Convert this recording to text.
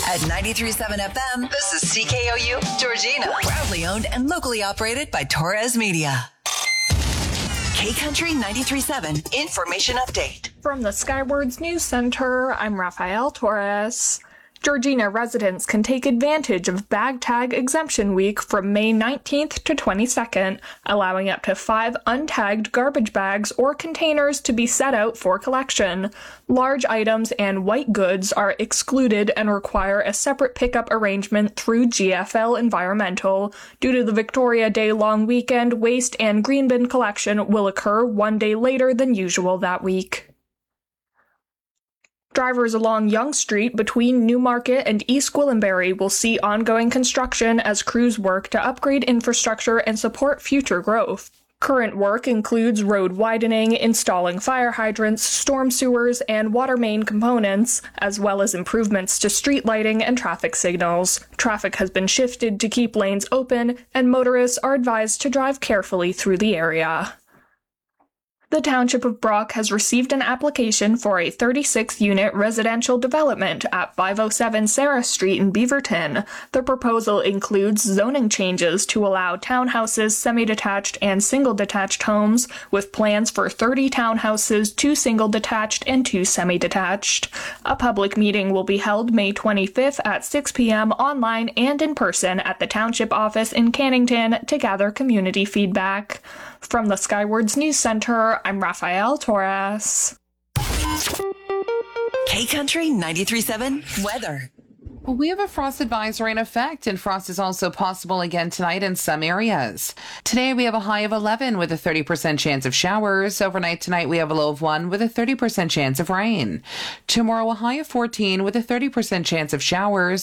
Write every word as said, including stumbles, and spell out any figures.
At ninety-three point seven F M, this is C K O U Georgina. Proudly owned and locally operated by Torres Media. K-Country ninety-three point seven Information Update. From the Skywards News Center, I'm Rafael Torres. Georgina residents can take advantage of Bag Tag Exemption Week from May nineteenth to twenty-second, allowing up to five untagged garbage bags or containers to be set out for collection. Large items and white goods are excluded and require a separate pickup arrangement through G F L Environmental. Due to the Victoria Day long weekend, waste and green bin collection will occur one day later than usual that week. Drivers along Yonge Street between Newmarket and East Gwillimbury will see ongoing construction as crews work to upgrade infrastructure and support future growth. Current work includes road widening, installing fire hydrants, storm sewers, and water main components, as well as improvements to street lighting and traffic signals. Traffic has been shifted to keep lanes open, and motorists are advised to drive carefully through the area. The Township of Brock has received an application for a thirty-six unit residential development at five oh seven Sarah Street in Beaverton. The proposal includes zoning changes to allow townhouses, semi-detached, and single-detached homes, with plans for thirty townhouses, two single-detached, and two semi-detached. A public meeting will be held May twenty-fifth at six p.m. online and in person at the Township office in Cannington to gather community feedback. From the Skywards News Center, I'm Rafael Torres. K-Country ninety-three point seven Weather. We have a frost advisory in effect, and frost is also possible again tonight in some areas. Today we have a high of eleven with a thirty percent chance of showers. Overnight tonight we have a low of one with a thirty percent chance of rain. Tomorrow a high of fourteen with a thirty percent chance of showers.